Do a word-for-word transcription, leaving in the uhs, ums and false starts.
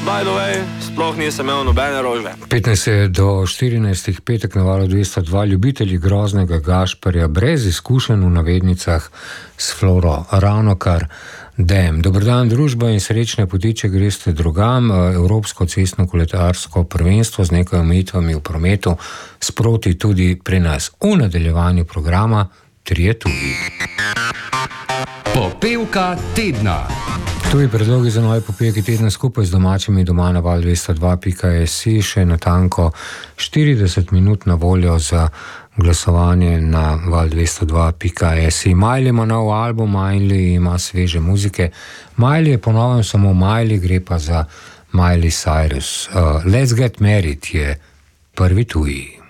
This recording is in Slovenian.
by the way, sploh nisem imel nobene rože. petnajst do štirinajst, petek na valu dvesto dva, ljubitelji groznega Gašperja brez izkušenj v navednicah s Floro, ravnokar Dem. Dobrodan družba in srečne poti, če greste drugam. Evropsko cestno koledarsko prvenstvo z nekaj omejitvami v prometu sproti tudi pri nas. V nadaljevanju programa Trije tuji. Popevka tedna. Tuji predlogi za nove popevke tedna skupaj z domačimi doma na val dvesto dva pika si, še natanko štirideset minut na voljo za glasovanje na val dvesto dva pika si. Miley ima nov album, Miley ima sveže muzike. Miley je ponovno samo Miley, gre pa za Miley Cyrus. Uh, Let's Get Married je prvi tuji.